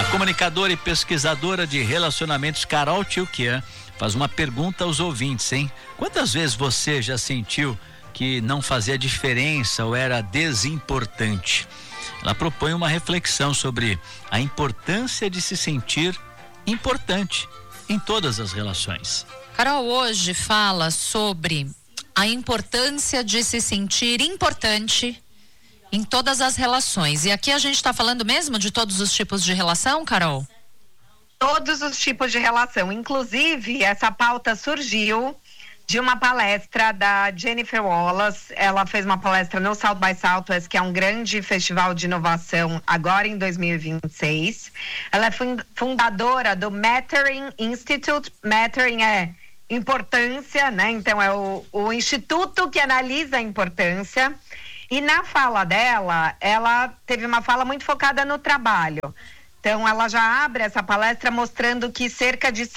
Comunicadora e pesquisadora de relacionamentos Carol Tchilquian faz uma pergunta aos ouvintes, hein? Quantas vezes você já sentiu que não fazia diferença ou era desimportante? Ela propõe uma reflexão sobre a importância de se sentir importante em todas as relações. Carol hoje fala sobre a importância de se sentir importante em todas as relações. E aqui a gente está falando mesmo de todos os tipos de relação, Carol? Todos os tipos de relação. Inclusive, essa pauta surgiu de uma palestra da Jennifer Wallace. Ela fez uma palestra no South by Southwest, que é um grande festival de inovação agora em 2026. Ela é fundadora do Mattering Institute. Mattering é importância, né? Então é o instituto que analisa a importância. E na fala dela, ela teve uma fala muito focada no trabalho. Então, ela já abre essa palestra mostrando que cerca de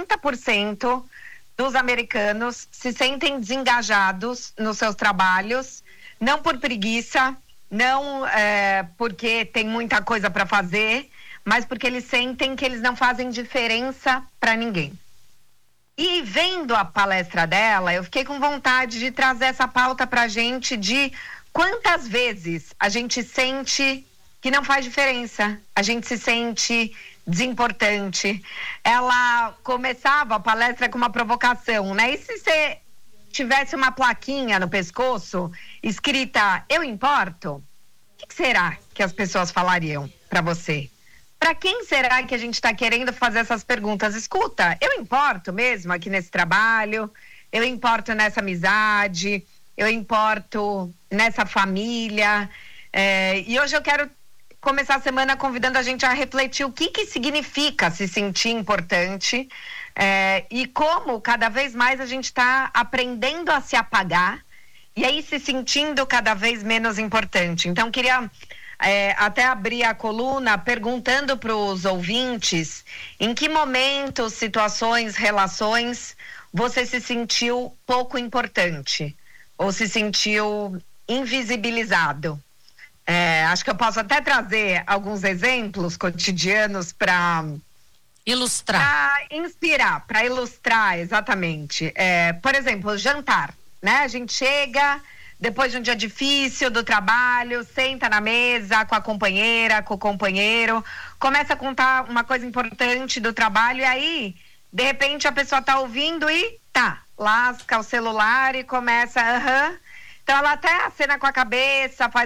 70% dos americanos se sentem desengajados nos seus trabalhos, não por preguiça, não porque tem muita coisa para fazer, mas porque eles sentem que eles não fazem diferença para ninguém. E vendo a palestra dela, eu fiquei com vontade de trazer essa pauta para a gente de quantas vezes a gente sente que não faz diferença, a gente se sente desimportante. Ela começava a palestra com uma provocação, né? E se você tivesse uma plaquinha no pescoço escrita "Eu importo", o que será que as pessoas falariam para você? Para quem será que a gente está querendo fazer essas perguntas? Escuta, eu importo mesmo aqui nesse trabalho, eu importo nessa amizade, eu importo nessa família, e hoje eu quero começar a semana convidando a gente a refletir o que significa se sentir importante, e como cada vez mais a gente está aprendendo a se apagar e aí se sentindo cada vez menos importante. Então queria até abrir a coluna perguntando para os ouvintes em que momentos, situações, relações você se sentiu pouco importante ou se sentiu invisibilizado. Acho que eu posso até trazer alguns exemplos cotidianos para ilustrar. Para inspirar, para ilustrar, exatamente. Por exemplo, jantar, né? A gente chega depois de um dia difícil do trabalho, senta na mesa com a companheira, com o companheiro, começa a contar uma coisa importante do trabalho e aí, de repente, a pessoa tá ouvindo e lasca o celular e começa, Então ela até acena com a cabeça, faz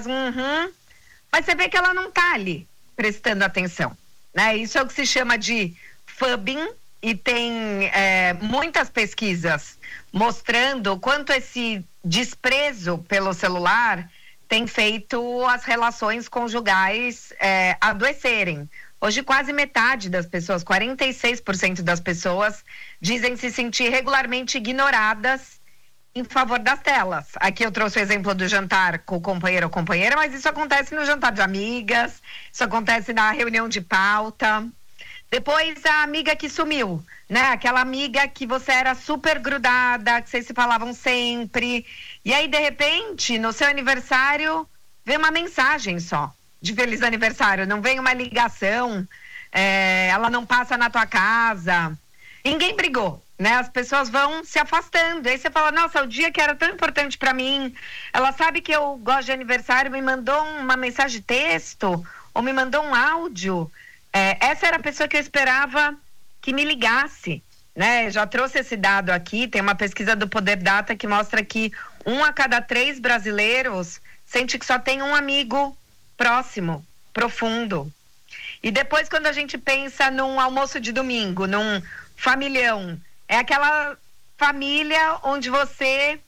mas você vê que ela não tá ali prestando atenção, né? Isso é o que se chama de phubbing e tem muitas pesquisas mostrando o quanto esse desprezo pelo celular tem feito as relações conjugais adoecerem. Hoje quase metade das pessoas, 46% das pessoas, dizem se sentir regularmente ignoradas em favor das telas. Aqui eu trouxe o exemplo do jantar com o companheiro ou companheira, mas isso acontece no jantar de amigas, isso acontece na reunião de pauta. Depois a amiga que sumiu, né? Aquela amiga que você era super grudada, que vocês se falavam sempre. E aí, de repente, no seu aniversário, vem uma mensagem só de feliz aniversário, não vem uma ligação, ela não passa na tua casa. Ninguém brigou, né? As pessoas vão se afastando. Aí você fala, nossa, o dia que era tão importante para mim, ela sabe que eu gosto de aniversário, me mandou uma mensagem de texto ou me mandou um áudio. Essa era a pessoa que eu esperava que me ligasse, né? Já trouxe esse dado aqui, tem uma pesquisa do Poder Data que mostra que 1 a cada 3 brasileiros sente que só tem um amigo próximo, profundo. E depois, quando a gente pensa num almoço de domingo, num familhão, é aquela família onde você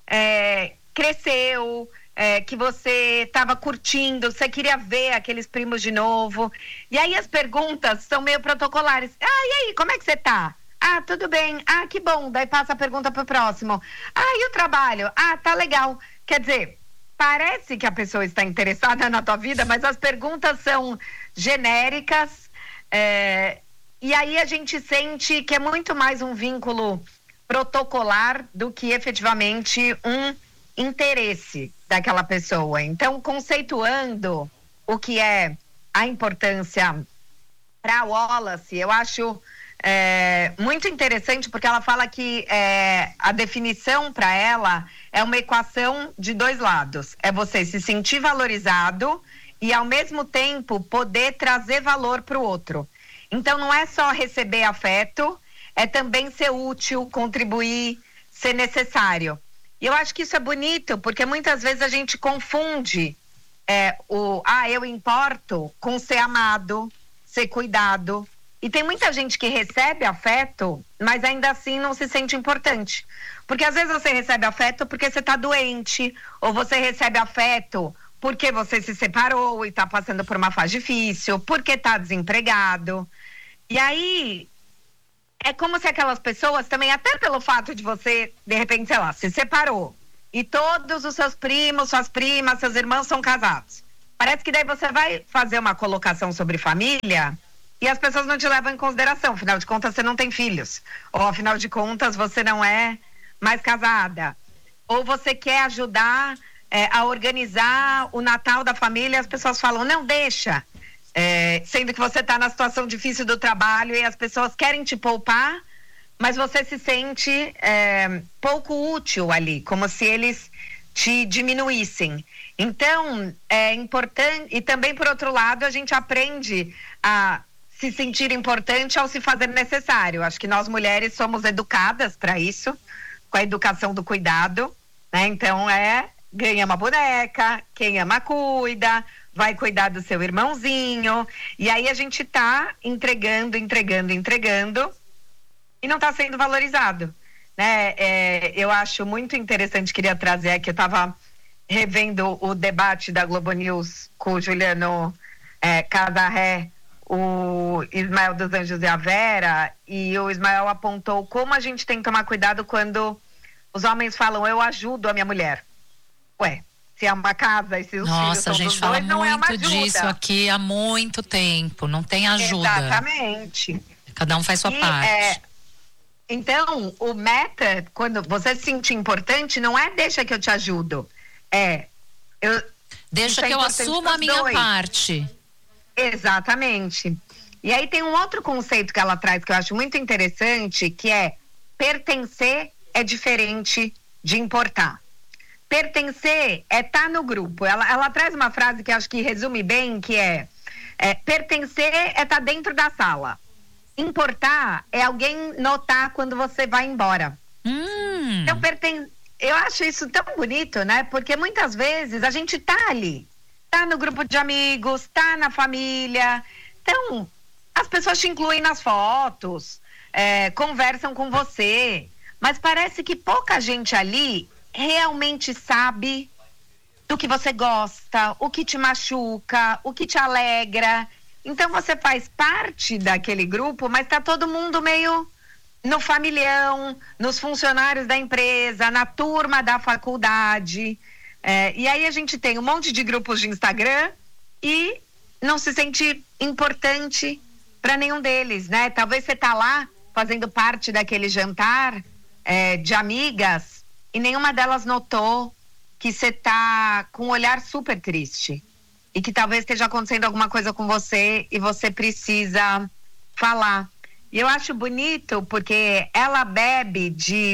cresceu, que você estava curtindo, você queria ver aqueles primos de novo. E aí as perguntas são meio protocolares. E aí, como é que você tá? Tudo bem. Que bom. Daí passa a pergunta pro próximo. E o trabalho? Tá legal. Quer dizer, parece que a pessoa está interessada na tua vida, mas as perguntas são genéricas, e aí a gente sente que é muito mais um vínculo protocolar do que efetivamente um interesse daquela pessoa. Então, conceituando o que é a importância para Wallace, eu acho muito interessante, porque ela fala que a definição para ela é uma equação de dois lados. É você se sentir valorizado e, ao mesmo tempo, poder trazer valor para o outro. Então, não é só receber afeto, é também ser útil, contribuir, ser necessário. E eu acho que isso é bonito, porque muitas vezes a gente confunde eu importo com ser amado, ser cuidado. E tem muita gente que recebe afeto, mas ainda assim não se sente importante. Porque às vezes você recebe afeto porque você está doente, ou você recebe afeto porque você se separou e está passando por uma fase difícil, porque está desempregado. E aí, é como se aquelas pessoas também, até pelo fato de você, de repente, sei lá, se separou, e todos os seus primos, suas primas, seus irmãos são casados. Parece que daí você vai fazer uma colocação sobre família e as pessoas não te levam em consideração. Afinal de contas, você não tem filhos. Ou, afinal de contas, você não é mais casada. Ou você quer ajudar a organizar o Natal da família e as pessoas falam, não, deixa. Sendo que você está na situação difícil do trabalho e as pessoas querem te poupar, mas você se sente pouco útil ali, como se eles te diminuíssem. Então, é importante, e também, por outro lado, a gente aprende a se sentir importante ao se fazer necessário. Acho que nós mulheres somos educadas para isso, com a educação do cuidado, né? Então, ganha uma boneca, quem ama cuida, vai cuidar do seu irmãozinho, e aí a gente tá entregando, e não tá sendo valorizado, né? Eu acho muito interessante, queria trazer aqui, eu tava revendo o debate da Globo News com o Juliano Casarré, o Ismael dos Anjos e a Vera, e o Ismael apontou como a gente tem que tomar cuidado quando os homens falam, eu ajudo a minha mulher. Ué, se é uma casa e se os filhos são dos dois, não é uma ajuda. Nossa, a gente fala muito disso aqui há muito tempo, não tem ajuda. Exatamente. Cada um faz sua parte. Então, o meta, quando você se sentir importante, não é deixa que eu te ajudo. Deixa que eu assuma a minha parte. Exatamente. E aí tem um outro conceito que ela traz que eu acho muito interessante, que é pertencer é diferente de importar. Pertencer é estar no grupo. Ela traz uma frase que acho que resume bem, que pertencer é estar dentro da sala. Importar é alguém notar quando você vai embora. Então, eu acho isso tão bonito, né? Porque muitas vezes a gente tá ali, tá no grupo de amigos, tá na família. Então, as pessoas te incluem nas fotos, conversam com você, mas parece que pouca gente ali realmente sabe do que você gosta, o que te machuca, o que te alegra. Então você faz parte daquele grupo, mas tá todo mundo meio no familhão, nos funcionários da empresa, na turma da faculdade. E aí a gente tem um monte de grupos de Instagram e não se sente importante para nenhum deles, né? Talvez você tá lá fazendo parte daquele jantar de amigas e nenhuma delas notou que você tá com um olhar super triste e que talvez esteja acontecendo alguma coisa com você e você precisa falar. E eu acho bonito porque ela bebe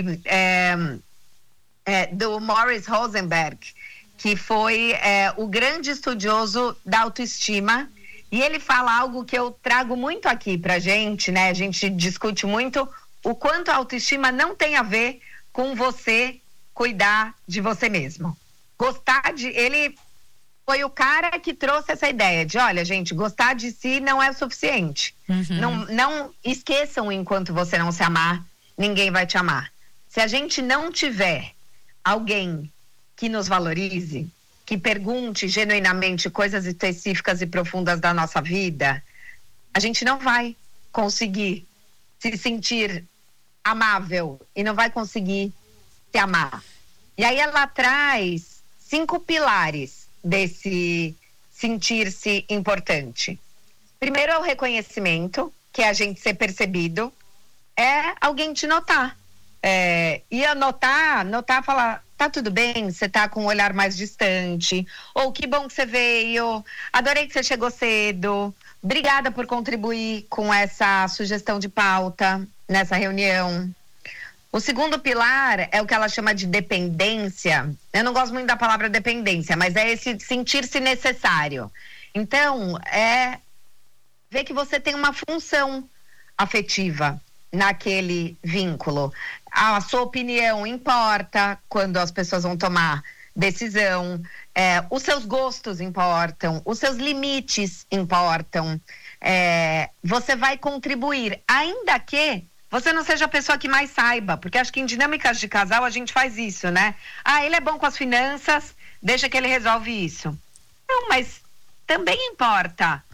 do Morris Rosenberg, que foi o grande estudioso da autoestima, e ele fala algo que eu trago muito aqui pra gente, né? A gente discute muito o quanto a autoestima não tem a ver com você cuidar de você mesmo. Ele foi o cara que trouxe essa ideia de, olha, gente, gostar de si não é o suficiente. Não esqueçam, enquanto você não se amar, ninguém vai te amar. Se a gente não tiver alguém que nos valorize, que pergunte genuinamente coisas específicas e profundas da nossa vida, a gente não vai conseguir se sentir amável e não vai conseguir se amar. E aí ela traz 5 pilares desse sentir-se importante. Primeiro é o reconhecimento, que é a gente ser percebido, é alguém te notar. E notar, falar, tá tudo bem, você tá com um olhar mais distante, ou que bom que você veio, adorei que você chegou cedo, Obrigada por contribuir com essa sugestão de pauta nessa reunião. O segundo pilar é o que ela chama de dependência. Eu não gosto muito da palavra dependência, mas é esse sentir-se necessário. Então, é ver que você tem uma função afetiva naquele vínculo. A sua opinião importa quando as pessoas vão tomar decisão, os seus gostos importam, os seus limites importam. Você vai contribuir, ainda que você não seja a pessoa que mais saiba, porque acho que em dinâmicas de casal a gente faz isso, né? Ele é bom com as finanças, deixa que ele resolve isso. Não, mas também importa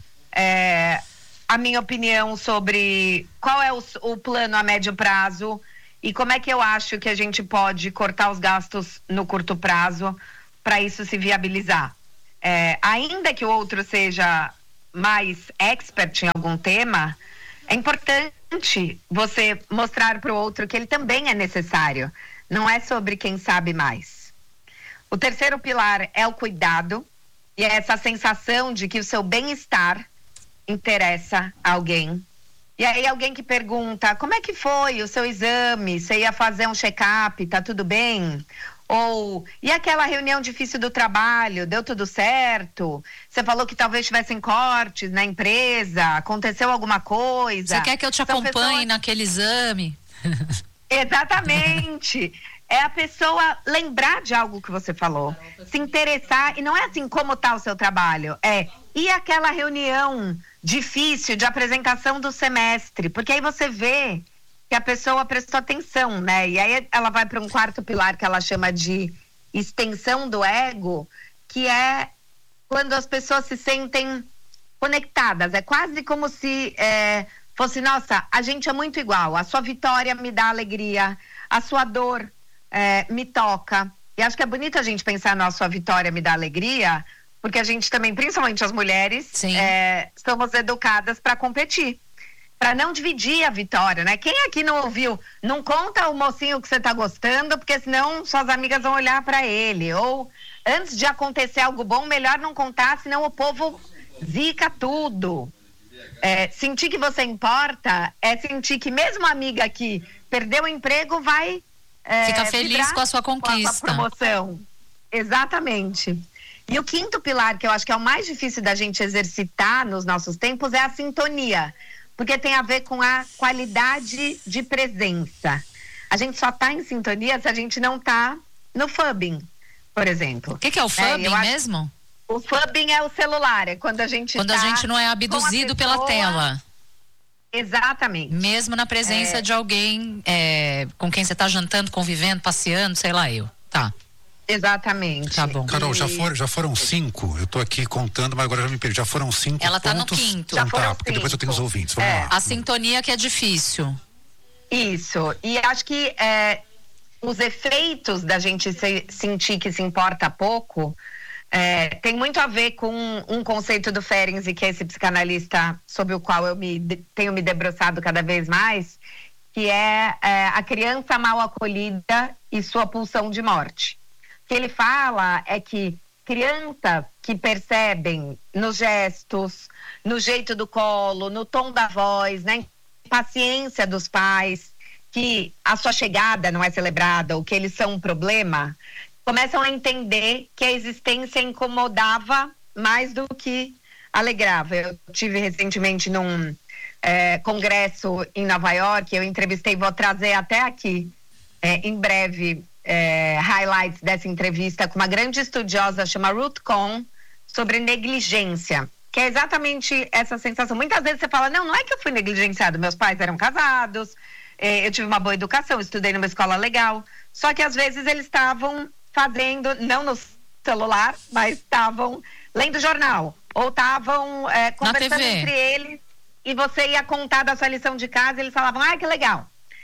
a minha opinião sobre qual é o plano a médio prazo e como é que eu acho que a gente pode cortar os gastos no curto prazo para isso se viabilizar. Ainda que o outro seja mais expert em algum tema, é importante você mostrar para o outro que ele também é necessário. Não é sobre quem sabe mais. O terceiro pilar é o cuidado, e é essa sensação de que o seu bem-estar interessa a alguém. E aí alguém que pergunta, como é que foi o seu exame? Você ia fazer um check-up, tá tudo bem? Ou, e aquela reunião difícil do trabalho, deu tudo certo? Você falou que talvez tivessem cortes na empresa, aconteceu alguma coisa? Você quer que eu te acompanhe naquele exame? Exatamente. É a pessoa lembrar de algo que você falou, se interessar, e não é assim como tá o seu trabalho, e aquela reunião difícil de apresentação do semestre, porque aí você vê que a pessoa prestou atenção, né? E aí ela vai para um quarto pilar que ela chama de extensão do ego, que é quando as pessoas se sentem conectadas. É quase como se fosse, nossa, a gente é muito igual. A sua vitória me dá alegria, a sua dor me toca. E acho que é bonito a gente pensar na sua vitória me dá alegria, porque a gente também, principalmente as mulheres, somos educadas para competir, para não dividir a vitória, né? Quem aqui não ouviu? Não conta o mocinho que você tá gostando, porque senão suas amigas vão olhar para ele. Ou antes de acontecer algo bom, melhor não contar, senão o povo zica tudo. Sentir que você importa é sentir que mesmo a amiga que perdeu o emprego vai fica feliz com a sua conquista, com a sua promoção. Exatamente. E o quinto pilar, que eu acho que é o mais difícil da gente exercitar nos nossos tempos, é a sintonia. Porque tem a ver com a qualidade de presença. A gente só está em sintonia se a gente não está no fubbing, por exemplo. O que é o fubbing mesmo? O fubbing é o celular, é quando a gente a gente não é abduzido pela tela. Exatamente. Mesmo na presença de alguém com quem você está jantando, convivendo, passeando, sei lá eu. Tá. Exatamente. Tá bom. Carol, já foram 5. Eu tô aqui contando, mas agora já me perdi. Já foram 5 Ela tá pontos. No quinto. Então tá, porque depois eu tenho os ouvintes. Vamos lá. A sintonia que é difícil. Isso. E acho que os efeitos da gente sentir que se importa pouco tem muito a ver com um conceito do Ferenczi, que é esse psicanalista sobre o qual eu tenho me debruçado cada vez mais, que é a criança mal acolhida e sua pulsão de morte. O que ele fala é que crianças que percebem nos gestos, no jeito do colo, no tom da voz, na impaciência dos pais, que a sua chegada não é celebrada ou que eles são um problema, começam a entender que a existência incomodava mais do que alegrava. Eu tive recentemente num congresso em Nova York, eu entrevistei, vou trazer até aqui em breve highlights dessa entrevista com uma grande estudiosa chama Ruth Cohn, sobre negligência, que é exatamente essa sensação. Muitas vezes você fala, não é que eu fui negligenciado, meus pais eram casados, eu tive uma boa educação, estudei numa escola legal, só que às vezes eles estavam fazendo, não no celular, mas estavam lendo jornal, ou estavam conversando entre eles, e você ia contar da sua lição de casa e eles falavam, que legal.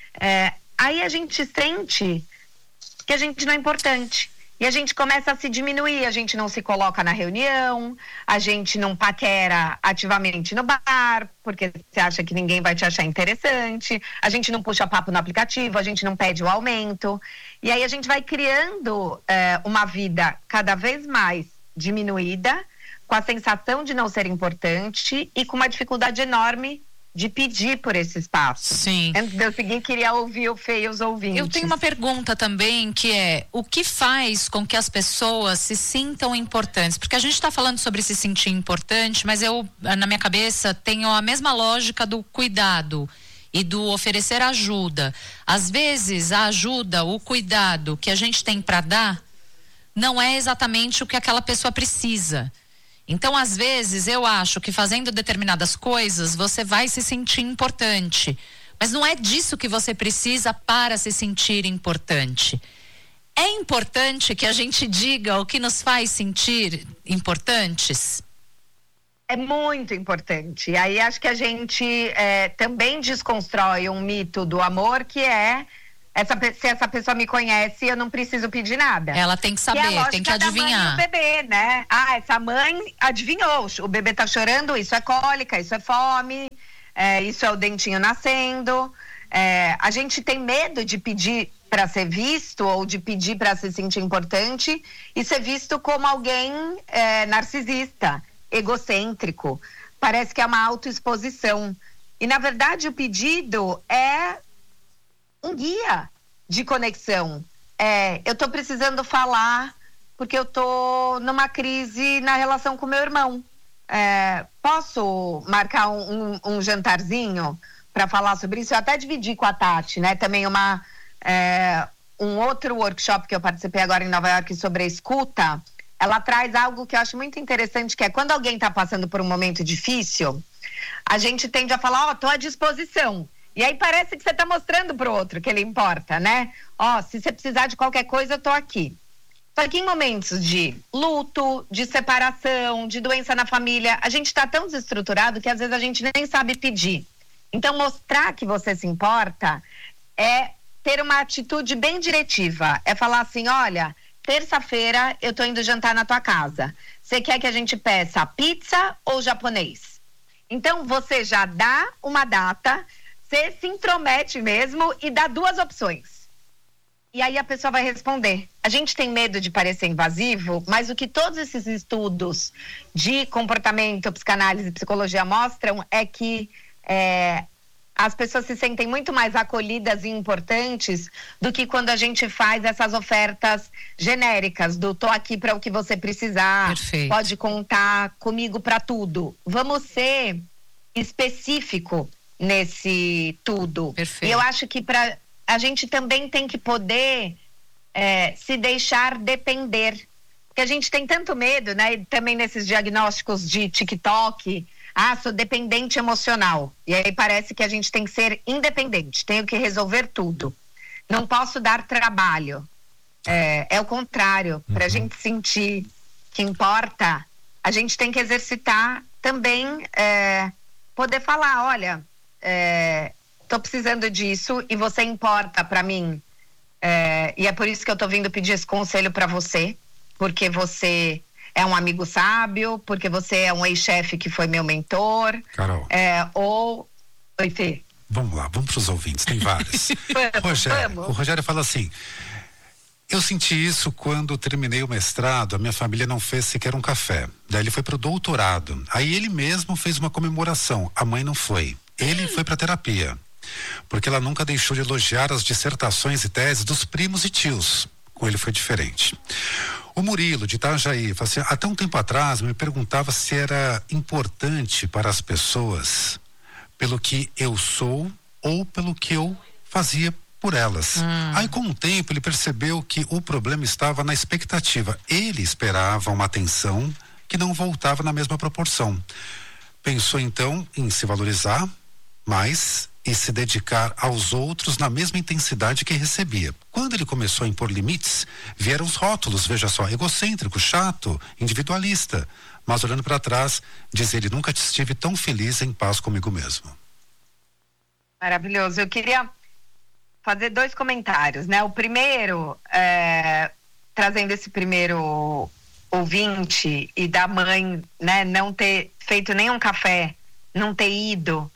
Aí a gente sente que a gente não é importante. E a gente começa a se diminuir, a gente não se coloca na reunião, a gente não paquera ativamente no bar, porque você acha que ninguém vai te achar interessante, a gente não puxa papo no aplicativo, a gente não pede o aumento. E aí a gente vai criando uma vida cada vez mais diminuída, com a sensação de não ser importante e com uma dificuldade enorme de pedir por esse espaço. Sim. Antes de eu seguir, queria ouvir o Fê e os ouvintes. Eu tenho uma pergunta também, que é: o que faz com que as pessoas se sintam importantes? Porque a gente está falando sobre se sentir importante, mas eu, na minha cabeça, tenho a mesma lógica do cuidado e do oferecer ajuda. Às vezes, a ajuda, o cuidado que a gente tem para dar, não é exatamente o que aquela pessoa precisa. Então, às vezes, eu acho que fazendo determinadas coisas, você vai se sentir importante. Mas não é disso que você precisa para se sentir importante. É importante que a gente diga o que nos faz sentir importantes? É muito importante. E aí acho que a gente também desconstrói um mito do amor, que é... se essa pessoa me conhece, eu não preciso pedir nada. Ela tem que saber, tem que adivinhar. Da mãe do bebê, né? Ah, essa mãe adivinhou. O bebê tá chorando, isso é cólica, isso é fome, isso é o dentinho nascendo. A gente tem medo de pedir para ser visto ou de pedir para se sentir importante e ser visto como alguém narcisista, egocêntrico. Parece que é uma autoexposição. E, na verdade, o pedido é um guia de conexão. Eu tô precisando falar porque eu tô numa crise na relação com meu irmão. Posso marcar um jantarzinho para falar sobre isso? Eu até dividi com a Tati, né? Também um outro workshop que eu participei agora em Nova York sobre a escuta. Ela traz algo que eu acho muito interessante, que é quando alguém tá passando por um momento difícil, a gente tende a falar, tô à disposição. E aí parece que você tá mostrando pro outro que ele importa, né? Se você precisar de qualquer coisa, eu tô aqui. Só que em momentos de luto, de separação, de doença na família, a gente tá tão desestruturado que às vezes a gente nem sabe pedir. Então, mostrar que você se importa é ter uma atitude bem diretiva. É falar assim, olha, terça-feira eu tô indo jantar na tua casa. Você quer que a gente peça pizza ou japonês? Então, você já dá uma data... Você se intromete mesmo e dá duas opções. E aí a pessoa vai responder. A gente tem medo de parecer invasivo, mas o que todos esses estudos de comportamento, psicanálise e psicologia mostram é que as pessoas se sentem muito mais acolhidas e importantes do que quando a gente faz essas ofertas genéricas do tô aqui para o que você precisar. Perfeito. Pode contar comigo para tudo. Vamos ser específico nesse tudo. Perfeito. E eu acho que a gente também tem que poder se deixar depender. Porque a gente tem tanto medo, né? E também nesses diagnósticos de TikTok, sou dependente emocional. E aí parece que a gente tem que ser independente, tenho que resolver tudo. Não posso dar trabalho. É o contrário. Para a gente sentir que importa, a gente tem que exercitar também, poder falar, olha, tô precisando disso e você importa para mim, e é por isso que eu tô vindo pedir esse conselho para você, porque você é um amigo sábio, porque você é um ex-chefe que foi meu mentor. Carol. Oi, Fê. Vamos lá, vamos pros ouvintes, tem vários. O Rogério fala assim: eu senti isso quando terminei o mestrado, a minha família não fez sequer um café. Daí ele foi pro doutorado. Aí ele mesmo fez uma comemoração, a mãe não foi. Ele foi pra terapia, porque ela nunca deixou de elogiar as dissertações e teses dos primos e tios. Com ele foi diferente. O Murilo, de Itajaí, fala assim: até um tempo atrás me perguntava se era importante para as pessoas pelo que eu sou ou pelo que eu fazia por elas. Aí com o tempo ele percebeu que o problema estava na expectativa. Ele esperava uma atenção que não voltava na mesma proporção. Pensou então em se valorizar mais e se dedicar aos outros na mesma intensidade que recebia. Quando ele começou a impor limites, vieram os rótulos, veja só: egocêntrico, chato, individualista. Mas olhando para trás, diz ele: nunca estive tão feliz em paz comigo mesmo. Maravilhoso. Eu queria fazer 2 comentários, né? O primeiro, trazendo esse primeiro ouvinte e da mãe, né, não ter feito nenhum café, não ter ido,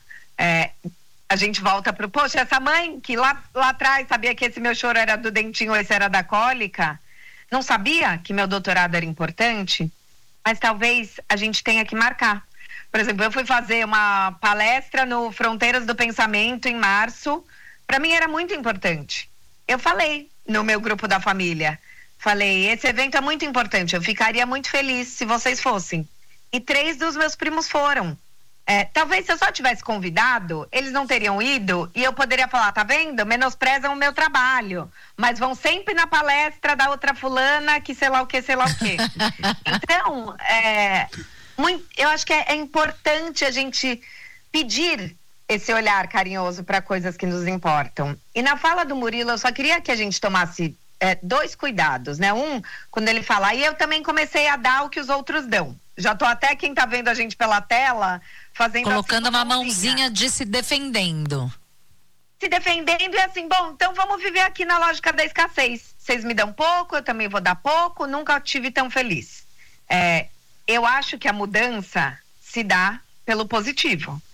a gente volta pro, poxa, essa mãe que lá atrás sabia que esse meu choro era do dentinho ou esse era da cólica, não sabia que meu doutorado era importante? mas talvez a gente tenha que marcar. Por exemplo, eu fui fazer uma palestra no Fronteiras do Pensamento em março. Para mim era muito importante. Eu falei no meu grupo da família, falei, esse evento é muito importante, eu ficaria muito feliz se vocês fossem. E 3 dos meus primos foram. Talvez se eu só tivesse convidado, eles não teriam ido e eu poderia falar, tá vendo? Menosprezam o meu trabalho, mas vão sempre na palestra da outra fulana que sei lá o que. Então, eu acho que é importante a gente pedir esse olhar carinhoso para coisas que nos importam. E na fala do Murilo, eu só queria que a gente tomasse 2 cuidados, né? Quando ele fala, e eu também comecei a dar o que os outros dão. Já tô até, quem tá vendo a gente pela tela, fazendo colocando assim, uma mãozinha de se defendendo. Se defendendo e assim, bom, então vamos viver aqui na lógica da escassez. Vocês me dão pouco, eu também vou dar pouco, nunca tive tão feliz. Eu acho que a mudança se dá pelo positivo.